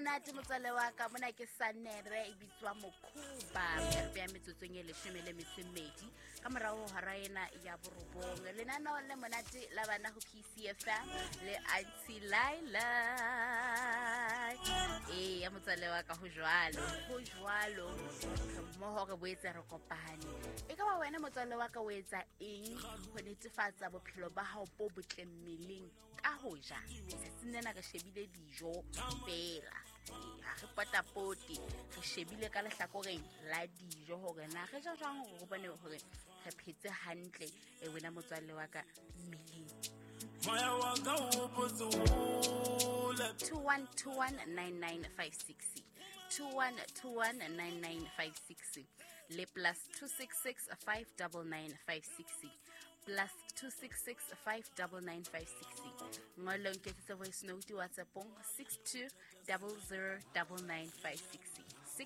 monate motswalle wa ka mona ke Sanere e bitswa Mokhuba ya metsotsong e 12 ka morao hara ena ya borobong lenaneo le monate la bana ho PCFM le Auntie Laila ya motswalle wa ka ho jwalo mo hore boetse re kopane e ka ba wena motswalle wa ka o etsa eng ho netefatsa bophelo ba hao bo botle mmeleng ka ho ja se sinena ka shebile dijo fela ha re potapoti re shebile ka lehlakoreng la dijo hore na re ja jwang hore bone hore re phetse hantle wena motswalle wa ka mmeleng 21219956 21219956 le +266 59956 +266 59956 ngolo nketsetsa voice note WhatsAppong 62009956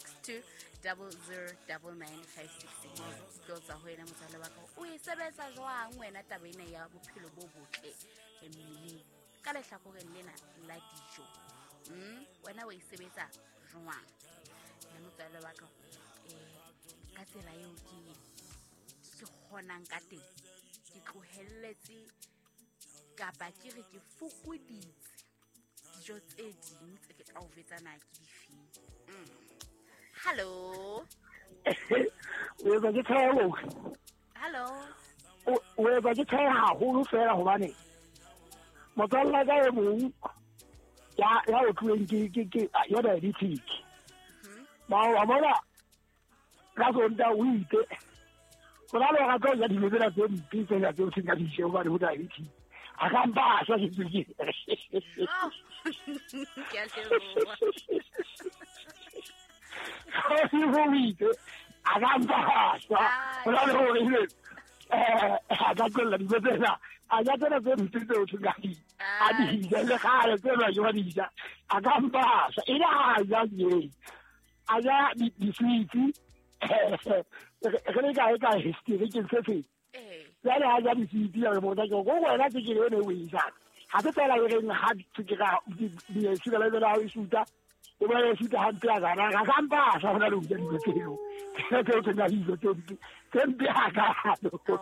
62009956 skills a hoena motswalle wa ka o e sebetsa jwang wena tabena ya bophelo bo botle emmeleng ka lehlakoreng lena la dijo wena o e sebetsa jwang ya motswalle wa ka ka tsela eo ke kgonang ka teng ke tlohelletse kapa ke re ke fokoditse dijo tse ding tse ke ka o fetsana ke difeng hello we ba ke tsaya hello we ba ke tsaya haholo fela hobane motswalle ka e mong ya o tlweng ke ya diabetic ba wa bona ka sonta o ite bona le ga tlo ya di lebela tse mpitse ya tse tsinga di sheo ba le diabetic a ka mpa sa ke tsiki ke a leboha si ho ite a ka mpa sa bona le ho ile a ka tlola di betsela a ya tsena tse mpitse o tsinga di a di le gale tse ba yo di ja a ka mpa sa ila ya ye a ya di sweet re ka history ke sefe ya le ha di sweet ya mo da go wena ke ke ne o isa ha se tsela e reng ha ke ga di se la la o isuta o ba e suta ha ntla ga na ga mpa sa hona le o di tselo ke ke na hizo ke mbia ka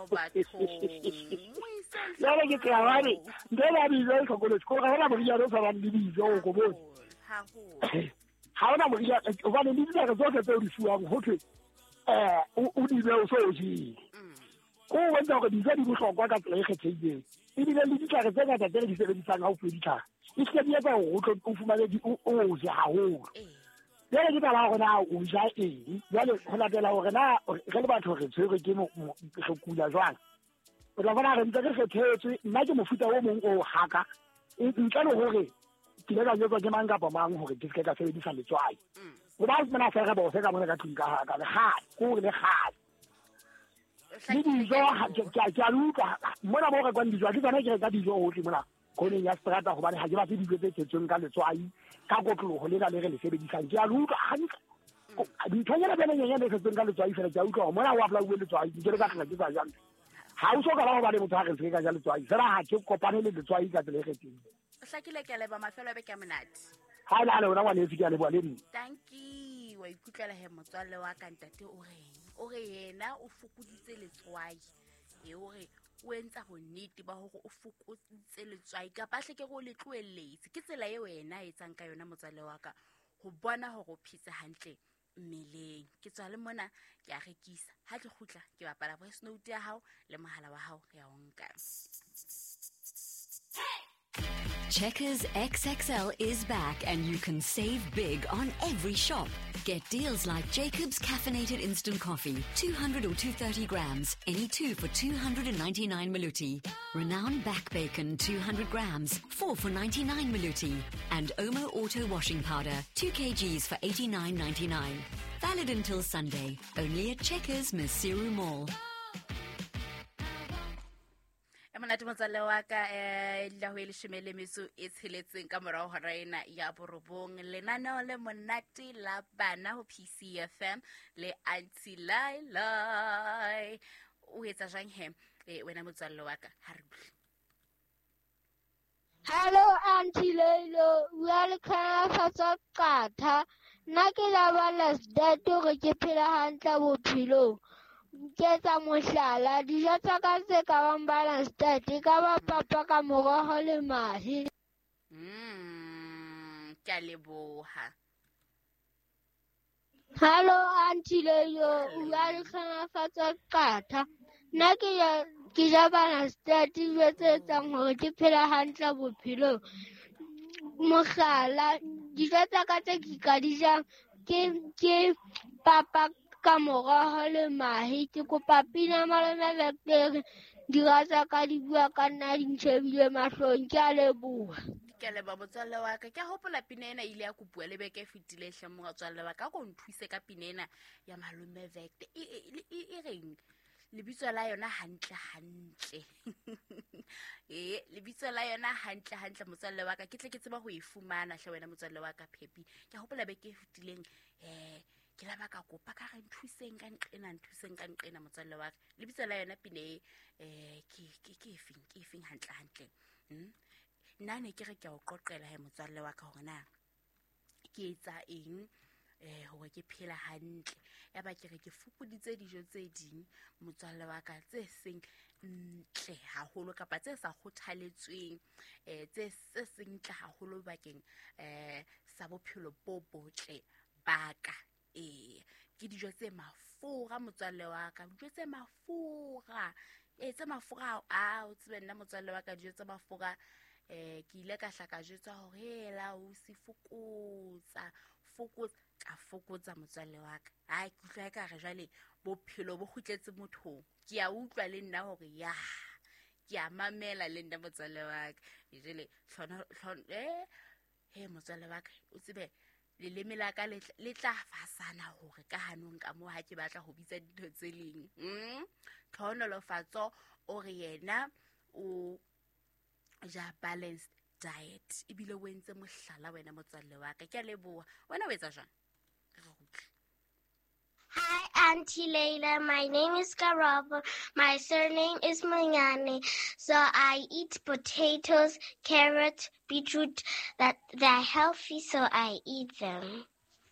ya le ke trawani ndela di zo ko le ko ga na mo ya ro sa ba di zo ko bo ha ona mo ya o ba le di ka zo ke tse di fuang ho thwe o di be o so ji ko wena go di di bohlokwa ka tsela e kgethegileng e bile le ditlhare tse ngata tse di sebedisang ha o feditha e se di etsa o fumane di o ja haholo jale ke tala gona o ja eng jale go latela gore na re le batho re tshwere ke mo re kula jwang o tla bona re ntse re kgethetswe nna ke mofuta o mong o haka ntle le gore ke le ka jwa ke mang kapa mang gore ke se ka sebedisa letswai go ba se mona se re bo se ka mona ka tlung ka haka le ga go le ga le dijo ke a luka mona mo re kwa dijo ke tsana ke re ka dijo o tle mona go ne ya strata go bane ha ke ba dijo tse tsetseng ka letswai ka kotlogo le na le re le sebedisang ke a luka hantle di thonyana bene nyanya le tsetseng ka letswai fela ke a utlwa mona wa pla uwe letswai ke re ka tla ke sa jang ha o so ka ba go ba le motho a re se ka ja letswai fela ha ke kopane le letswai ka tsele ge teng o hlakile ke leba mafelo be ke monate ha la le ona wa le tsi ke a le bua le nna thank you wa ikutlela he motswalle wa ka ntate o re yena o fokoditse letswai o re o entsa go nnete ba hore o fokoditse letswai ka pahle ke go le tloelletse ke tsela e wena e tsang ka yona motswalle wa ka go bona hore o phetse hantle mmeleng ke tswa le mona ke a rekisa ha ke khutla ke bapala voice note ya hao le mohala wa hao ya o nka Checkers XXL is back and you can save big on every shop. Get deals like Jacob's Caffeinated Instant Coffee, 200 or 230 grams, any two for 299 Maluti. Renowned Back Bacon, 200 grams, 4 for 99 Maluti. And Omo Auto Washing Powder, 2 kgs for 89.99. Valid until Sunday, only at Checkers Masiru Mall. monate motswalle wa ka la ho ile shemele metso e tsheletseng ka morao hara ena ya borobong lenaneo le monate la bana ho PCFM le Auntie Laila o etsa jang he wena motswalle wa ka ha re Hello Auntie Laila, wa le kganafatsa katha nna ke la balance diet hore ke phela hantle bophelong ke etsa mohlala dijo tsa ka tse ka bang balance diet e ka ba papa ka moroho le mahe. Ke a leboha. Hello Auntie Leyo, o bua le kganafatsa katha nna ke ja balance diet dijo tse etsang hore ke phela hantle bophelong. Mohlala dijo tsa ka tse ke ka di jang ke papa ka moroho le mahe. Ke kopa Pina Malome Vector dira tsa ka di bua ka nna di ntjhebile mahlong. Ke a leboha. Ke a leboha motswalle wa ka. Ke a hopola pina ena ile ya kopua le beke fetile hle motswalle wa ka go nthuse ka pina ena ya Malome Vector. E reng lebitso la yona hantle lebitso la yona hantle motswalle wa ka ke tle ke tseba go e fumana hle wena motswalle wa ka Phepi. Ke a hopola beke fetileng ke la ba ka kopa ka re nthuseng ka nqena motswalle wa ka. Lebitso la yona pine ke efeng hantle nna ne ke re ke a o qoqela he motswalle wa ka hore na ke etsa eng hore ke phela hantle. Ya ba ke re ke fupuditse dijo tse ding motswalle wa ka tse seng ntle haholo kapa tse sa kgothaletsweng tse seng ntle haholo bakeng sa bophelo bo botle baka. Ke dijo tse mafura motswalle wa ka, dijo tse mafura tse mafura o tsebe nna motswalle wa ka dijo tse mafura ke ile ka hlaka jwetsa hore hela o se fokotsa motswalle wa ka. Ke utlwa ka re jwale bophelo bo kgutletse mothong. Ke a utlwa le nna hore ke a mamela le nna motswalle wa ka. Jwale motswalle wa ka o tsebe leleme la ka le tla fasana hore ka hanong ka mo ha ke batla ho bitsa dintho tse leng Tlhonolofatso o re yena o ja balanced diet ebile o entse mohlala wena motswalle wa ka. Ke a leboha. Wena o etsa jwang? Hi, Auntie Leila. My name is Karabo. My surname is Manyane. So I eat potatoes, carrots, beetroot. They're healthy, so I eat them.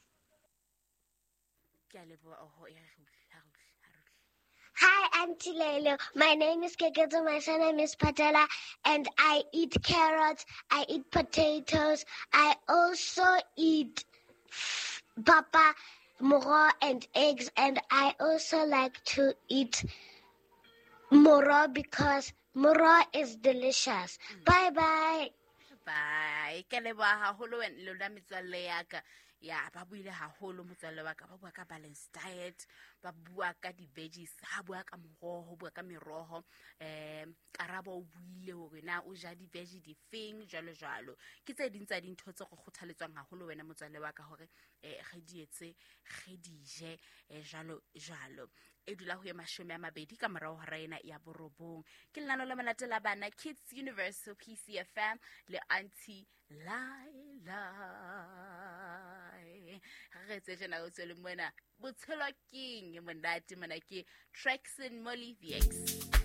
Hi, Auntie Leila. My name is Keketo. My surname is Patela. And I eat carrots. I eat potatoes. I also eat papa, moro, and eggs. And I also like to eat moro because moro is delicious. Bye-bye. Bye. Ke leboha haholo wena lona metswalle ya ka. Ya ba buile haholo motswalle wa ka, ba bua ka balanced diet, ba bua ka di-veggies, ha bua ka moroho, bua ka meroho. Karabo o buile hore na o ja di-veggie di feng jalo. Ke tse ding tsa dintho tse go kgothaletswang haholo wena motswalle wa ka hore re di etse, re di je jalo. E dula ho ya 20 ka morao ha rena ya borobong. Ke lenano la malatela bana Kids Universal PCFM le Auntie Laila. Re tse jena o tswele mona botshelo king monate mana ke Traxon Molly VX.